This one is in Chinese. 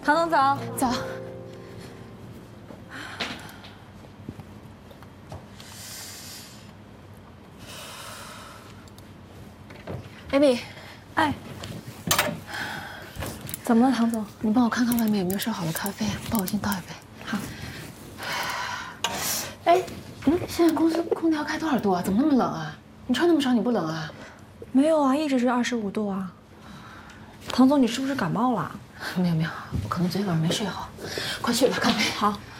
唐总早。 早。Amy， 哎，怎么了，唐总？ 你帮我看看外面有没有烧好的咖啡，帮我先倒一杯。 好。 哎，现在公司空调开多少度啊？怎么那么冷啊？你穿那么少，你不冷啊？ 没有啊，一直是25度啊。唐总，你是不是感冒了？ 没有，我可能昨天晚上没睡好。快去吧，咖啡。 好。